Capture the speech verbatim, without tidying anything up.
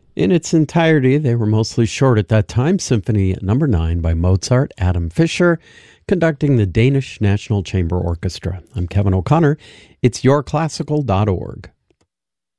In its entirety, they were mostly short at that time. Symphony Number nine by Mozart, Adam Fischer, conducting the Danish National Chamber Orchestra. I'm Kevin O'Connor. It's your classical dot org.